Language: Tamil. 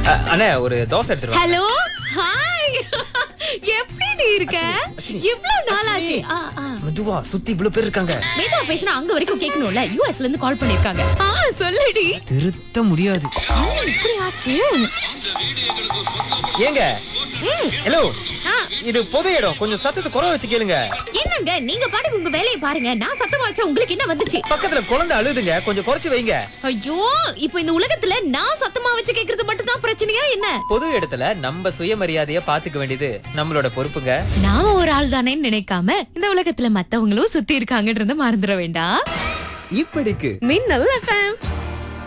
அண்ணே ஒரு தோசை எடுத்துட்டு ஹலோ ஹாய் எப்படி நீ இருக்க? இவ்ளோ நாளாச்சு. மெதுவா சுத்தி இவ்வளவு பேர் இருக்காங்க. மேதா பேசினா அங்க வரைக்கும் கேட்கணும்ல. யுஎஸ்ல இருந்து கால் பண்ணிருக்காங்க. சொல்லுடி. திருத்த முடியாது. இப்படி ஆச்சு. ஏங்க ஹலோ இது பொது இடம், கொஞ்சம் சத்தத்தை குறை வச்சு கேளுங்க. என்னங்க நீங்க பாட்டுக்கு உங்க வேலையை பாருங்க. நான் சத்தமா வச்சா உங்களுக்கு என்ன வந்துச்சு? பக்கத்துல குழந்தை அழுதுங்க, கொஞ்சம் குறைச்சு வைங்க. ஐயோ, இப்போ இந்த உலகத்துல நான் சத்தமா வச்சு கேக்குறது மட்டும் தான் பிரச்சனையா என்ன? பொது இடத்துல நம்ம சுயமரியாதைய பாத்துக்க வேண்டியது நம்மளோட பொறுப்புங்க. நாம ஒரு ஆள் தானேன்னு நினைக்காம இந்த உலகத்துல மத்தவங்களும் சுத்தி இருக்காங்கன்றத மறந்துட வேண்டாம். இப்படிக்கு மின்னல் எஃப்எம்.